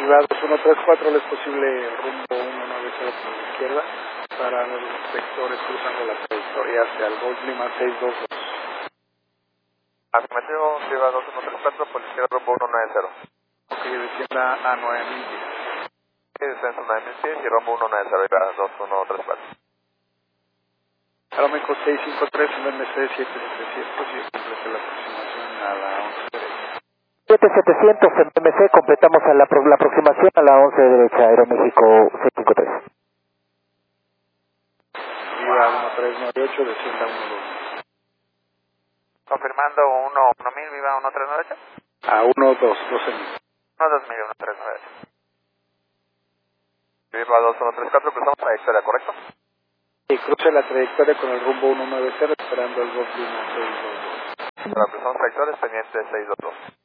Viva 2134, ¿le es posible rumbo 190 por la izquierda para los sectores cruzando la trayectoria hacia el Golf Lima 622? Afirmativo, Viva 2134, por la izquierda rumbo 190. Ok, descienda a 9010. Sí, descenso 9010 y rumbo 190, Viva 2134. Aeroméxico 653, MMC 7700 y complete la aproximación a la 11 derecha. 7700 MMC, completamos a la aproximación a la 11 derecha, Aeroméxico 653. Viva 1398, descienda 12. Confirmando 1000, Viva 1398. A 12.000. 2000, 1398. Viva 2134, cruzamos trayectoria, ¿correcto? Y cruce la trayectoria con el rumbo 190 esperando el Golf Lima 622. Para cruzamos trayectoria, pendiente 622.